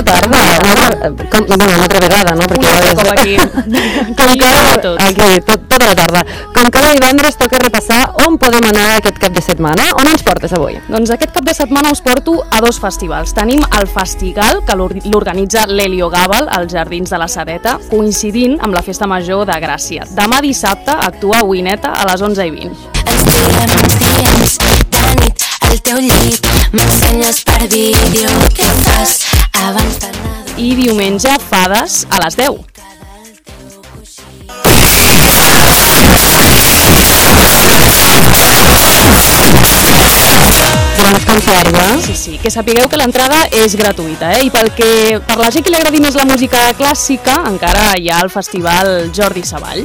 tarda. Una altra vegada, no? Un altre cop aquí. Tota la tarda. Com cada divendres toca repassar on podem anar aquest cap de setmana. On ens portes avui? Doncs aquest cap de setmana us porto a 2 festivals. Tenim el Festigal, que l'organitza l'Helio Gàbal als Jardins de la Sedeta, coincidint amb la Festa Major de Gràcia. Demà dissabte actua Wineta a les 11:20. Els dies de nit al teu llit m'ensenyes per vídeo què fas abans d'anar. I diumenge Fades a les 10. Sí, que sapigueu que l'entrada és gratuïta, i per la gent que li agradi més la música clàssica encara hi ha el festival Jordi Savall.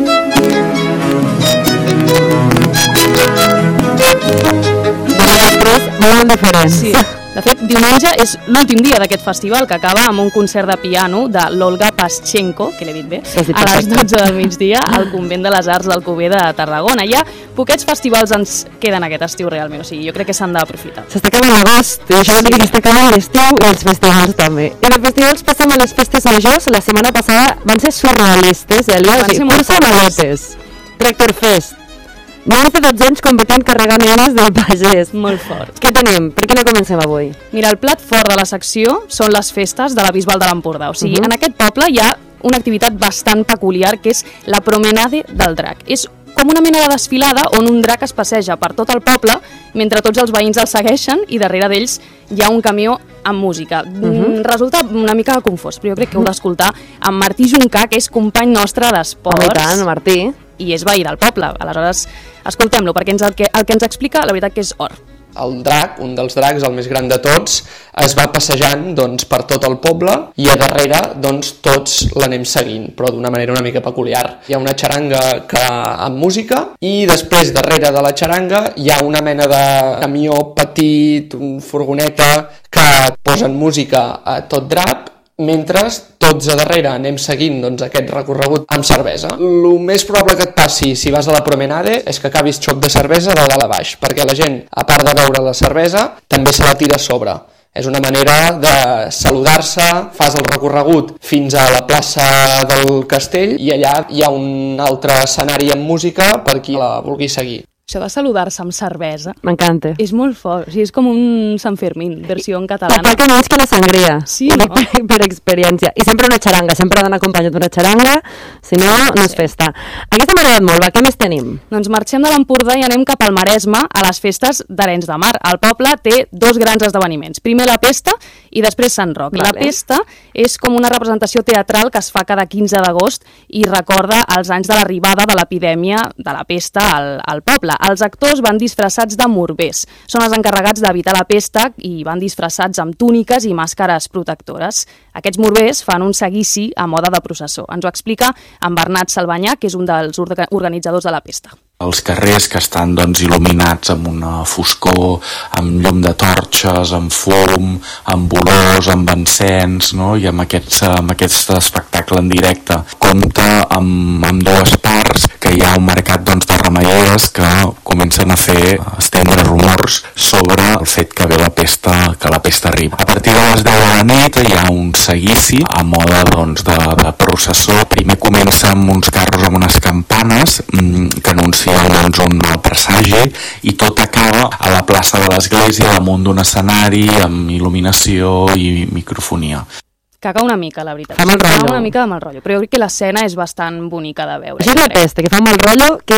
Molt diferent. Sí. De fet, diumenge és l'últim dia d'aquest festival, que acaba amb un concert de piano de l'Olga Paschenko, que l'he dit bé, a les 12 del migdia al Convent de les Arts d'Alcover de Tarragona. Ja poquets festivals ens queden aquest estiu realment, o sigui, jo crec que s'han d'aprofitar. S'està acabant l'agost, i això vol dir que s'està acabant l'estiu i els festivals també. I els festivals passem a les festes majors. La setmana passada van ser surrealistes, Elia, cursa maletes, Tractor Fest, nens de 12 anys competint carregant nenes del pagès. Molt fort. Què tenim? Per què no comencem avui? Mira, el plat fort de la secció són les festes de la Bisbal de l'Empordà. O sigui, en aquest poble hi ha una activitat bastant peculiar, que és la Promenade del Drac. És com una mena de desfilada on un drac es passeja per tot el poble mentre tots els veïns el segueixen i darrere d'ells hi ha un camió amb música. Resulta una mica confós, però jo crec que heu d'escoltar amb Martí Juncà, que és company nostre d'esports. Oh, tant, Martí. I és veí del poble. Aleshores, escoltem-lo, perquè el que ens explica, la veritat que és or. El drac, un dels dracs, el més gran de tots, es va passejant doncs, per tot el poble i a darrere doncs, tots l'anem seguint, però d'una manera una mica peculiar. Hi ha una xaranga amb música i després darrere de la xaranga hi ha una mena de camió petit, furgoneta, que posen música a tot drap, mentre tots a darrere anem seguint doncs, aquest recorregut amb cervesa. El més probable que et passi si vas a la Promenade és que acabis xop de cervesa de dalt a baix, perquè la gent, a part de beure la cervesa, també se la tira a sobre. És una manera de saludar-se, fas el recorregut fins a la plaça del Castell i allà hi ha un altre escenari amb música per qui la vulgui seguir. Això de saludar-se amb cervesa... M'encanta. És molt fort, o sigui, és com un Sant Fermín, versió en catalana. Poc menys que la sangria. Sí, no? Per experiència. I sempre una xaranga, sempre ha d'anar acompanyat d'una xaranga, si no, no és festa. Aquesta m'ha agradat molt, va, què més tenim? Doncs marxem de l'Empordà i anem cap al Maresme, a les festes d'Arenys de Mar. El poble té 2 grans esdeveniments. Primer la Pesta i després Sant Roc. Vale. La Pesta és com una representació teatral que es fa cada 15 d'agost i recorda els anys de l'arribada de l'epidèmia de la pesta al poble. Els actors van disfressats de morbers. Són els encarregats d'evitar la pesta i van disfressats amb túniques i màscares protectores. Aquests morbers fan un seguici a moda de processó. Ens ho explica en Bernat Salvanyà, que és un dels organitzadors de la pesta. Els carrers que estan il·luminats amb una foscor, amb llum de torxes, amb fum, amb olors, amb encens, no? I amb aquest espectacle en directe. Compta amb 2 parts, que hi ha un mercat de remeiers que comencen a estendre rumors sobre el fet que ve la pesta arriba. A partir de les 10 de la nit hi ha un seguici a moda de processó. Primer comença amb uns carros amb unes campanes que anuncien un mal presagi i tot acaba a la plaça de l'església damunt d'un escenari amb il·luminació i microfonia. Caga una mica, la veritat. Fa mal rotllo. Una mica de mal rotllo, però jo crec que l'escena és bastant bonica de veure. Això és la pesta, que fa mal rotllo que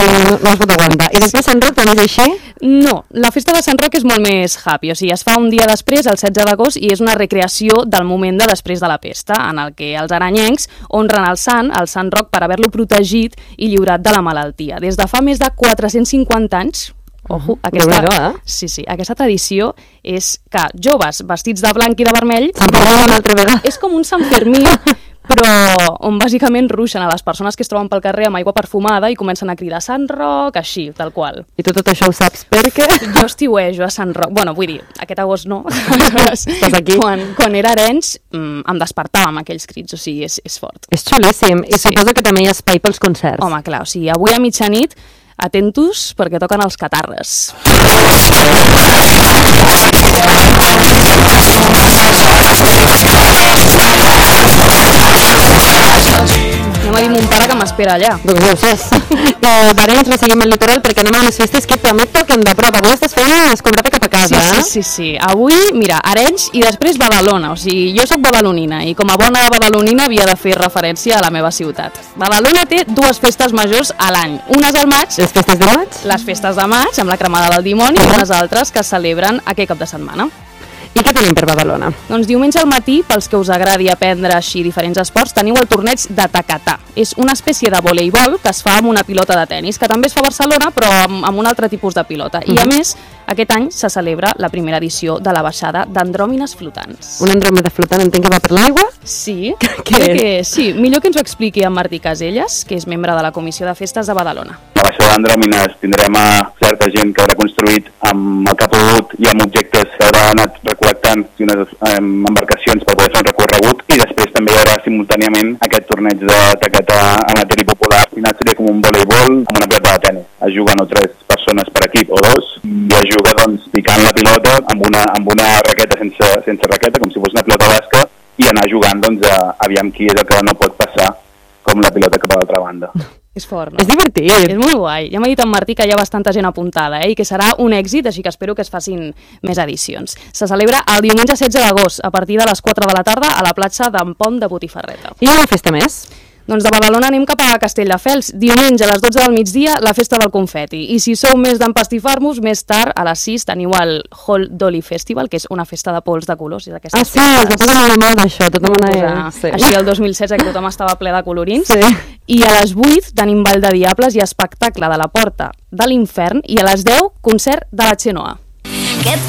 no es pot aguantar. I després Sant Roc també és així? No, la festa de Sant Roc és molt més happy, o sigui, es fa un dia després, el 16 d'agost, i és una recreació del moment de després de la pesta, en el que els aranyencs honren el Sant Roc per haver-lo protegit i lliurat de la malaltia. Des de fa més de 450 anys, ojo, aquesta tradició és que joves vestits de blanc i de vermell és com un Sant Fermí, però on bàsicament ruixen a les persones que es troben pel carrer amb aigua perfumada i comencen a cridar Sant Roc, així, tal qual. I tu tot això ho saps per què? Jo estiuejo a Sant Roc, bueno, vull dir, aquest agost no. Estàs aquí? Quan era Arenys em despertava amb aquells crits, o sigui, és fort. És xulíssim, i suposo que també hi ha espai pels concerts. Home, clar, o sigui, avui a mitjanit atentos perquè toquen els catarres. t'espera allà. Doncs ja ho saps. D'Arenys resseguim el litoral perquè anem a unes festes que també toquen de prop. Avui estàs fent escombrata cap a casa, Sí. Avui, mira, Arenys i després Badalona. O sigui, jo sóc badalonina i com a bona badalonina havia de fer referència a la meva ciutat. Badalona té 2 festes majors a l'any. Unes al maig. Les festes de maig? Les festes de maig, amb la cremada del dimoni, i unes altres que es celebren aquest cap de setmana. I què tenim per Badalona? Doncs diumenge al matí, pels que us agradi aprendre així diferents esports, teniu el torneig de tacatà. És una espècie de voleibol que es fa amb una pilota de tennis, que també es fa a Barcelona, però amb un altre tipus de pilota. I a més, aquest any se celebra la primera edició de la baixada d'Andròmines Flotants. Un andròmina flotant entenc que va per l'aigua? Sí, crec que sí. Millor que ens ho expliqui en Martí Caselles, que és membre de la Comissió de Festes de Badalona. A la baixada d'Andròmines tindrem a certa gent que haurà construït amb el cap agut i amb objectes que haurà anat recol·lectant unes embarcacions per poder fer un recorregut, i després també hi haurà simultàniament aquest torneig de tacatà amateur i popular. Al final seria com un voleibol amb una pilota de tenis. Es juguen 3 persones per equip o 2 i es juga doncs picant la pilota amb una raqueta sense raqueta, com si fos una pilota basca, i anar jugant doncs aviam qui és el que no pot passar com la pilota cap a l'altra banda. És fort, no? És divertit. És molt guai. Ja m'ha dit en Martí que hi ha bastanta gent apuntada, i que serà un èxit, així que espero que es facin més edicions. Se celebra el diumenge 16 d'agost, a partir de les 4 de la tarda, a la platja d'en Pont de Botifarreta. I una festa més? Doncs de Badalona anem cap a Castelldefels. Diumenge a les 12 del migdia, la festa del confeti. I si sou més d'empastifar-vos, més tard, a les 6, teniu el Hall Dolly Festival, que és una festa de pols de colors. Sí, es va posar molt de moda això, tothom anava... Sí. Així el 2016, que tothom estava ple de colorins. Sí. I a les 8 tenim Ball de Diables i espectacle de la Porta de l'Infern, i a les 10 concert de la Xenoa.